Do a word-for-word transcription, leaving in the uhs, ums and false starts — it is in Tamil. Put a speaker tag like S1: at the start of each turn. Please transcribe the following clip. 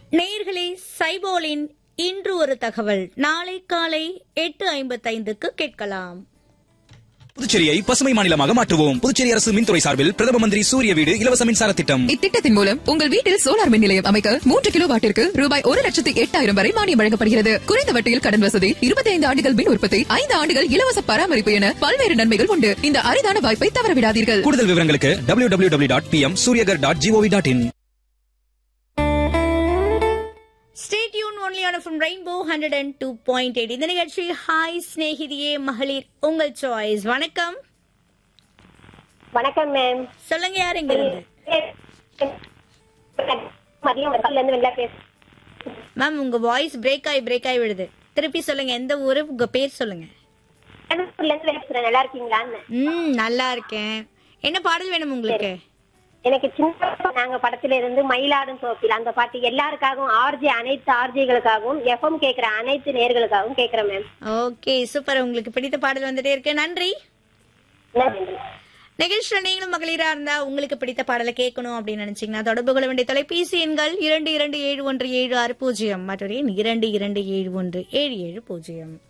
S1: நேயர்களே, சைபோலின் இன்று ஒரு தகவல் நாளை காலை எட்டு ஐம்பத்தைந்துக்கு கேட்கலாம்.
S2: புதுச்சேரியை பசுமை மாநிலமாக மாற்றுவோம். புதுச்சேரி அரசு மின்துறை சார்பில் பிரதம மந்திரி சூரிய வீடு இலவச மின்சார திட்டம்.
S3: இத்திட்டத்தின் மூலம் உங்கள் வீட்டில் சோலார் மின் நிலையம் அமைக்க மூன்று கிலோ வாட்டிற்கு ரூபாய் ஒரு லட்சத்தி எட்டாயிரம் வரை மானியம் வழங்கப்படுகிறது. குறைந்த வட்டியில் கடன் வசதி, இருபத்தி ஐந்து ஆண்டுகள் மின் உற்பத்தி, ஐந்து ஆண்டுகள் இலவச பராமரிப்பு என பல்வேறு நன்மைகள் உண்டு. இந்த அரிதான வாய்ப்பை தவறவிடாதீர்கள்.
S2: கூடுதல் விவரங்களுக்கு W W W dot B M Surya Ghar dot gov dot in.
S1: Stay tuned only on from Rainbow one oh two point eight. இந்த நிகழ்ச்சி ஹாய் ஸ்நேகிதியே மகளிர் உங்கள் சாய்ஸ். வணக்கம்.
S4: வணக்கம் மேம்.
S1: சொல்லுங்க, யார் எங்க இருந்து? மேம், உங்க வாய்ஸ் பிரேக் ஆகி பிரேக் ஆகி விடுது. திருப்பி சொல்லுங்க, எந்த ஊரு, உங்க பேர் சொல்லுங்க.
S4: நல்லா இருக்கீங்களா?
S1: ம், நல்லா இருக்கேன். என்ன பாடல் வேணும் உங்களுக்கு?
S4: எனக்கு சின்ன நாங்க படத்துல இருந்து மயிலாடும் தோப்பில் அந்த பாட்டு எல்லாருக்காகவும், ஆர்ஜே அனைத்து ஆர்ஜேகளுக்காகவும், எஃப்எம் கேக்குற அனைத்து நேர்களுக்காகவும் கேக்குறேன் மேம்.
S1: Okay, super. உங்களுக்கு பிடித்த பாடல் வந்துட்டே இருக்கு. நன்றி. நிகழ்ச்சியில் நீங்களும் மகளிரா இருந்தா உங்களுக்கு பிடித்த பாடலை கேட்கணும் அப்படின்னு நினைச்சீங்கன்னா தொடர்பு கொள்ள வேண்டிய தொலைபேசி எண்கள் இரண்டு இரண்டு ஏழு ஒன்று ஏழு ஆறு பூஜ்ஜியம் மற்றும் இரண்டு இரண்டு ஏழு ஒன்று ஏழு ஏழு பூஜ்ஜியம்.